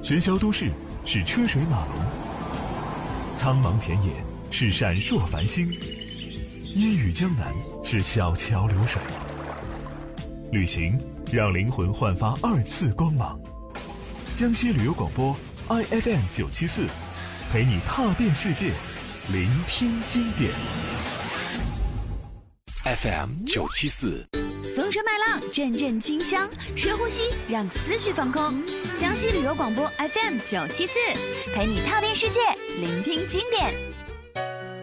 喧嚣都市是车水马龙，苍茫田野是闪烁繁星，烟雨江南是小桥流水。旅行让灵魂焕发2次光芒。江西旅游广播 IFM 974，陪你踏遍世界，聆听经典。 FM 974， 风车麦浪，阵阵清香，深呼吸，让思绪放空。江西旅游广播 FM 974，陪你踏遍世界，聆听经典。